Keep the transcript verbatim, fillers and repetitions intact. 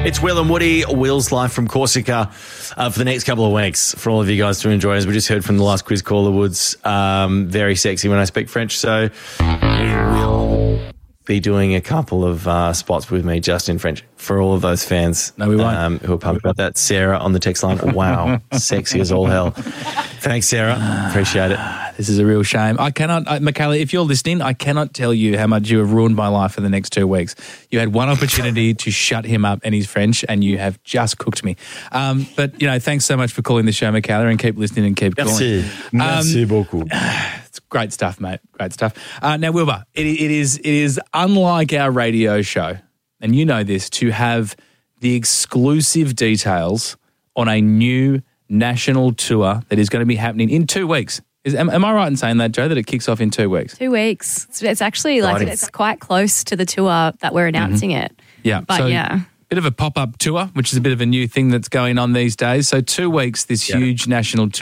It's Will and Woody, Will's live from Corsica uh, for the next couple of weeks for all of you guys to enjoy. As we just heard from the last quiz caller, Woods, um, very sexy when I speak French. So we will be doing a couple of uh, spots with me just in French for all of those fans no, we won't. Um, who are pumped about that. Sarah on the text line. Wow, sexy as all hell. Thanks, Sarah. Appreciate it. This is a real shame. I cannot, uh, Michaela, if you're listening, I cannot tell you how much you have ruined my life for the next two weeks. You had one opportunity to shut him up and his French, and you have just cooked me. Um, but, you know, thanks so much for calling the show, Michaela, and keep listening and keep Merci. calling. Merci um, beaucoup. It's great stuff, mate. Great stuff. Uh, now, Wilbur, it, it is it is unlike our radio show, and you know this, to have the exclusive details on a new national tour that is going to be happening in two weeks. Is, am, am I right in saying that, Joe, that it kicks off in two weeks? Two weeks. It's, it's actually like Exciting. it's quite close to the tour that we're announcing Mm-hmm. it. Yeah. But so, yeah. Bit of a pop-up tour, which is a bit of a new thing that's going on these days. So two weeks, this Yeah. huge national tour.